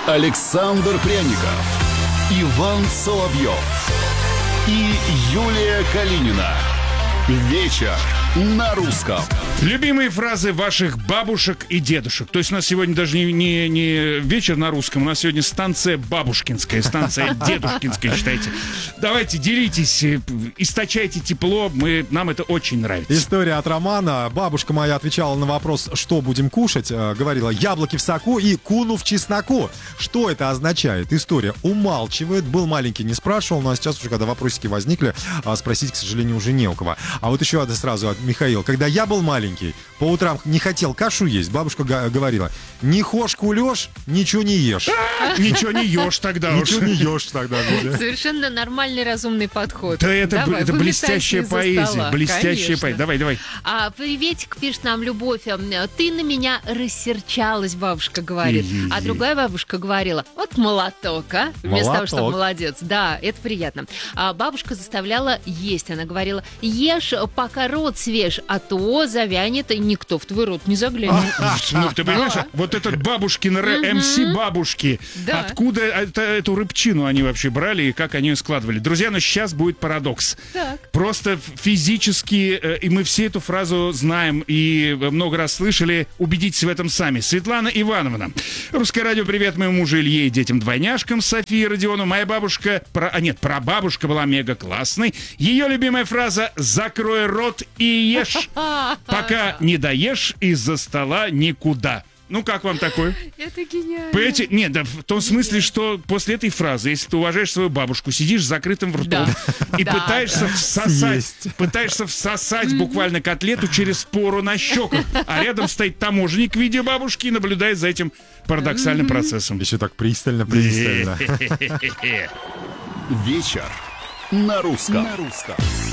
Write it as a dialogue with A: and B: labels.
A: Александр Пряников, Иван Соловьев и Юлия Калинина. Вечер на русском.
B: Любимые фразы ваших бабушек и дедушек. То есть у нас сегодня даже не вечер на русском, у нас сегодня станция бабушкинская, станция дедушкинская, считайте. Давайте, делитесь, источайте тепло, нам это очень нравится.
C: История от Романа. Бабушка моя отвечала на вопрос, что будем кушать, говорила: яблоки в соку и куну в чесноку. Что это означает? История умалчивает. Был маленький, не спрашивал, но сейчас уже, когда вопросики возникли, спросить, к сожалению, уже не у кого. А вот еще одна сразу от Михаила. Когда я был маленький, по утрам не хотел кашу есть, бабушка говорила: не хошь кулешь, ничего не ешь.
B: Ничего не ешь тогда уж.
C: Ничего не ешь тогда.
D: Совершенно нормальный, разумный подход.
B: Да это блестящая поэзия. Блестящая поэзия. Давай.
D: Приветик, пишет нам Любовь. Ты на меня рассерчалась, бабушка говорит. А другая бабушка говорила: вот молоток, а? Вместо того, чтобы молодец. Да, это приятно. А бабушка заставляла есть. Она говорила: ешь, пока рот свеж, а то завянет, и никто в твой рот не заглянет.
B: Ну, ты понимаешь, вот этот бабушкин МС бабушки, откуда эту рыбчину они вообще брали и как они ее складывали? Друзья, но сейчас будет парадокс. Просто физически, и мы все эту фразу знаем и много раз слышали, убедитесь в этом сами. Светлана Ивановна. Русское радио, привет моему мужу Илье и детям-двойняшкам Софии и Родиону. Моя бабушка, прабабушка была мега классной. Ее любимая фраза: закрой рот и ешь, пока не доешь из-за стола никуда. Ну, как вам такое?
D: Это гениально.
B: Понимаете? Нет, да, в том смысле, что после этой фразы, если ты уважаешь свою бабушку, сидишь с закрытым ртом и пытаешься всосать буквально котлету через пору на щеках, а рядом стоит таможенник в виде бабушки и наблюдает за этим парадоксальным процессом.
C: Еще так пристально.
A: Вечер на русском.